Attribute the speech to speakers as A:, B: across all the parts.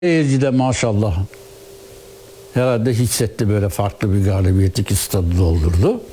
A: Seyirci de maşallah herhalde hissetti, böyle farklı bir galibiyeti ki stadı doldurdu.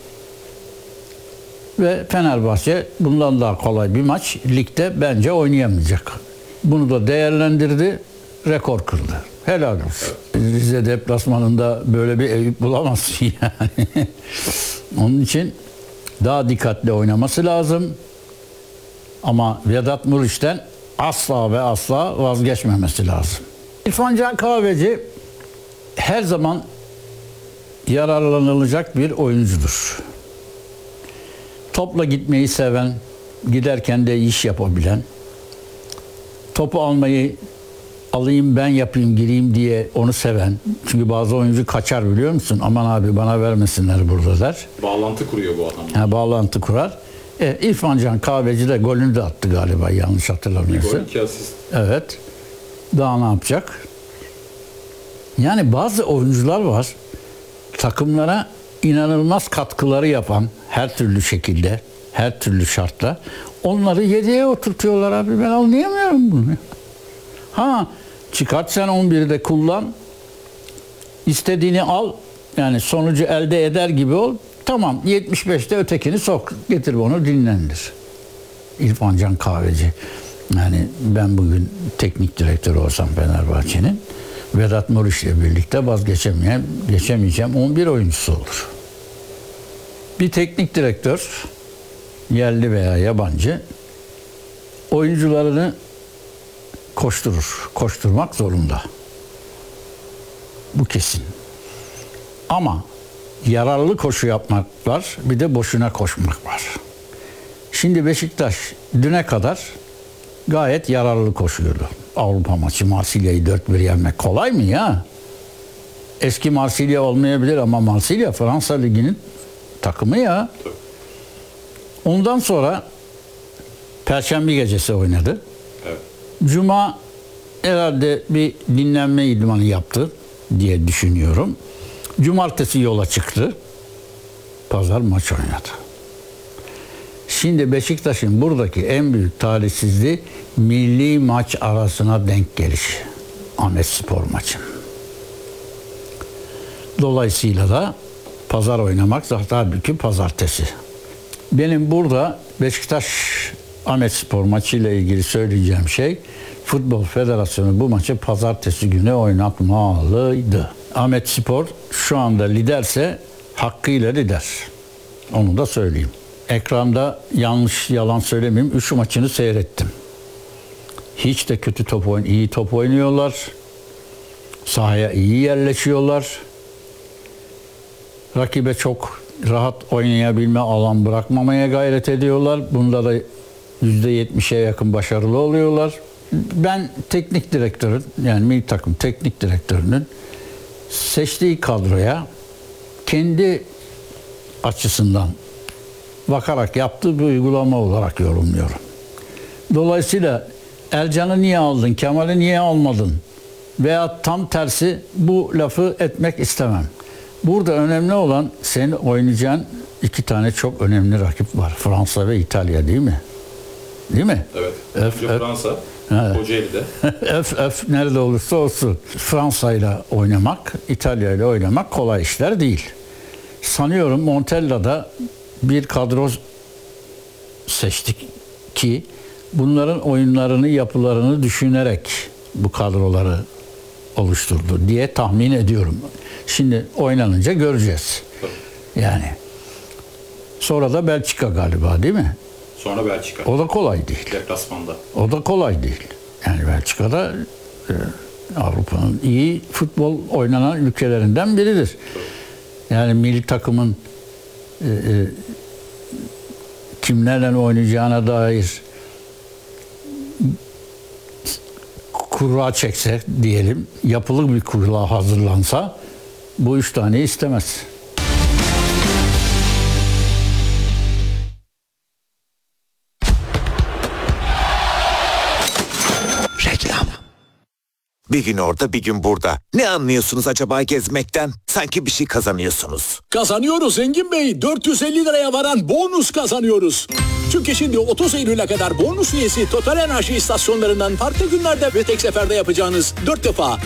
A: Ve Fenerbahçe bundan daha kolay bir maç ligde bence oynayamayacak. Bunu da değerlendirdi, rekor kırdı. Helal olsun. Rize deplasmanında böyle bir Eyüp bulamazsın yani. Onun için daha dikkatli oynaması lazım. Ama Vedat Muriç'ten asla ve asla vazgeçmemesi lazım. İrfan Can Kahveci her zaman yararlanılacak bir oyuncudur. Topla gitmeyi seven, giderken de iş yapabilen, topu almayı alayım ben yapayım gireyim diye onu seven. Çünkü bazı oyuncu kaçar, biliyor musun? Aman abi bana vermesinler burada der.
B: Bağlantı kuruyor bu adam.
A: Ha, bağlantı kurar. İrfan Can Kahveci de golünü de attı galiba, yanlış hatırlamıyorsam.
B: Bir gol, 2 asist.
A: Evet. Daha ne yapacak? Yani bazı oyuncular var, takımlara inanılmaz katkıları yapan, her türlü şekilde, her türlü şartla onları yedeğe oturtuyorlar abi. Ben anlayamıyorum bunu. Ha, çıkart sen 11'de kullan, istediğini al, yani sonucu elde eder gibi ol. Tamam, 75'te ötekini sok, getir onu dinlendir. İrfan Can Kahveci. Yani ben bugün teknik direktör olsam Fenerbahçe'nin, Vedat Muriç'le birlikte geçemeyeceğim 11 oyuncusu olur. Bir teknik direktör, yerli veya yabancı, oyuncularını koşturur. Koşturmak zorunda. Bu kesin. Ama yararlı koşu yapmak var, bir de boşuna koşmak var. Şimdi Beşiktaş düne kadar gayet yararlı koşuyordu. Avrupa maçı Marsilya'yı 4-1 yenmek kolay mı ya? Eski Marsilya olmayabilir ama Marsilya Fransa Ligi'nin takımı ya. Ondan sonra Perşembe gecesi oynadı.
B: Evet.
A: Cuma herhalde bir dinlenme idmanı yaptı diye düşünüyorum. Cumartesi yola çıktı. Pazar maç oynadı. Şimdi Beşiktaş'ın buradaki en büyük talihsizliği milli maç arasına denk gelişi. Ahmetspor maçı. Dolayısıyla da pazar oynamak zaten halbuki pazartesi. Benim burada Beşiktaş Ahmetspor maçı ile ilgili söyleyeceğim şey, Futbol Federasyonu bu maçı pazartesi günü oynatmalıydı. Ahmetspor şu anda liderse hakkıyla lider. Onu da söyleyeyim. Ekranda yalan söylemeyeyim, 3 maçını seyrettim. Hiç de kötü iyi top oynuyorlar. Sahaya iyi yerleşiyorlar. Rakibe çok rahat oynayabilme alan bırakmamaya gayret ediyorlar. Bunda da %70'e yakın başarılı oluyorlar. Ben teknik direktörün, yani milli takım teknik direktörünün seçtiği kadroya kendi açısından bakarak yaptığı bir uygulama olarak yorumluyorum. Dolayısıyla Ercan'ı niye aldın, Kemal'i niye almadın veya tam tersi bu lafı etmek istemem. Burada önemli olan senin oynayacağın 2 tane çok önemli rakip var. Fransa ve İtalya, değil mi? Değil mi?
B: Evet. Önce Fransa, Kocaeli'de.
A: Öf nerede olursa olsun. Fransa ile oynamak, İtalya ile oynamak kolay işler değil. Sanıyorum Montella'da bir kadro seçtik ki bunların oyunlarını, yapılarını düşünerek bu kadroları oluşturdu diye tahmin ediyorum. Şimdi oynanınca göreceğiz. Yani. Sonra da Belçika galiba, değil mi?
B: Sonra Belçika.
A: O da kolay değil.
B: Deplasmanda.
A: O da kolay değil. Yani Belçika'da Avrupa'nın iyi futbol oynanan ülkelerinden biridir. Yani milli takımın kimlerle oynayacağına dair kura çekse diyelim, yapılı bir kura hazırlansa bu 3 taneyi istemez.
C: Reklam. Bir gün orada, bir gün burada. Ne anlıyorsunuz acaba gezmekten? Sanki bir şey kazanıyorsunuz.
D: Kazanıyoruz Engin Bey. 450 liraya varan bonus kazanıyoruz. Çünkü şimdi 30 Eylül'e kadar bonus üyesi Total Enerji istasyonlarından farklı günlerde ve tek seferde yapacağınız 4 defa